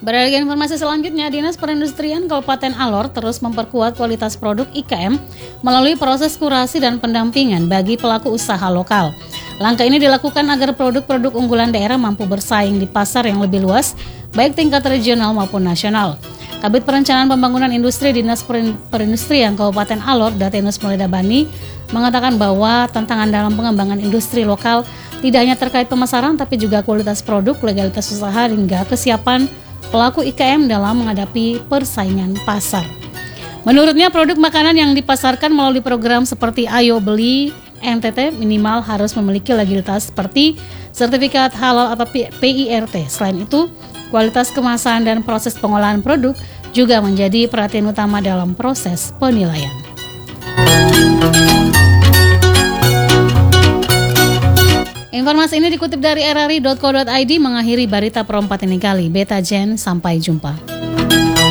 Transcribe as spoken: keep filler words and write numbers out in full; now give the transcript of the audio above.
Beralih ke informasi selanjutnya, Dinas Perindustrian Kabupaten Alor terus memperkuat kualitas produk I K M melalui proses kurasi dan pendampingan bagi pelaku usaha lokal. Langkah ini dilakukan agar produk-produk unggulan daerah mampu bersaing di pasar yang lebih luas, baik tingkat regional maupun nasional. Kabid Perencanaan Pembangunan Industri Dinas Perindustrian Kabupaten Alor, Datenus Muleda Bani, mengatakan bahwa tantangan dalam pengembangan industri lokal tidak hanya terkait pemasaran, tapi juga kualitas produk, legalitas usaha, hingga kesiapan pelaku I K M dalam menghadapi persaingan pasar. Menurutnya, produk makanan yang dipasarkan melalui program seperti Ayo Beli N T T minimal harus memiliki legalitas seperti sertifikat halal atau P I R T. Selain itu, kualitas kemasan dan proses pengolahan produk juga menjadi perhatian utama dalam proses penilaian. Informasi ini dikutip dari r r i titik co titik i d mengakhiri berita perempat ini kali. Beta Jen, sampai jumpa.